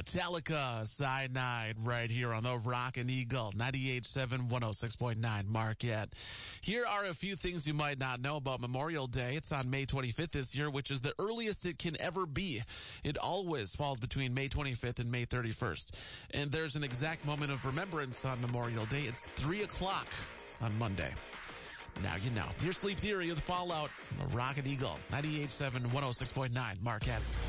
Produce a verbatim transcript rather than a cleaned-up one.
Metallica, Cyanide, right here on the Rockin' Eagle, ninety-eight point seven, one oh six point nine Marquette. Here are a few things you might not know about Memorial Day. It's on May twenty-fifth this year, which is the earliest it can ever be. It always falls between May twenty-fifth and May thirty-first. And there's an exact moment of remembrance on Memorial Day. It's three o'clock on Monday. Now you know. Your sleep theory of the fallout on the Rockin' Eagle, ninety-eight point seven, one oh six point nine Marquette.